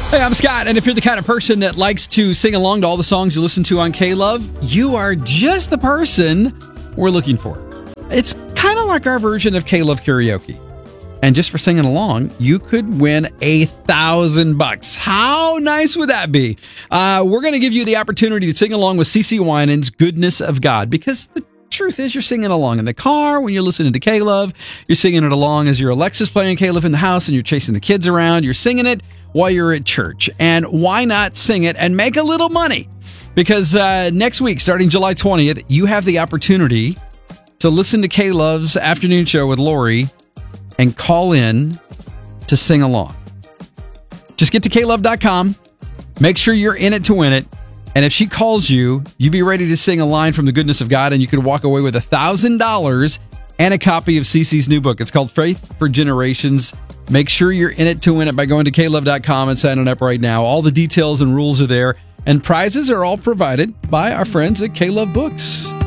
Hey, I'm Scott, and if you're the kind of person that likes to sing along to all the songs you listen to on K-Love, you are just the person we're looking for. It's kind of like our version of K-Love Karaoke. And just for singing along, you could win $1,000. How nice would that be? We're going to give you the opportunity to sing along with CeCe Winans' Goodness of God, because the truth is you're singing along in the car when you're listening to K-Love. You're singing it along as your Alexa's playing K-Love in the house and you're chasing the kids around. You're singing it while you're at church. And why not sing it and make a little money? Because next week, starting July 20th, you have the opportunity to listen to K-Love's afternoon show with Lori and call in to sing along. Just get to klove.com. Make sure you're in it to win it. And if she calls you, you be ready to sing a line from the Goodness of God, and you could walk away with $1,000 and a copy of CeCe's new book. It's called Faith for Generations. Make sure you're in it to win it by going to klove.com and signing up right now. All the details and rules are there, and prizes are all provided by our friends at K-Love Books.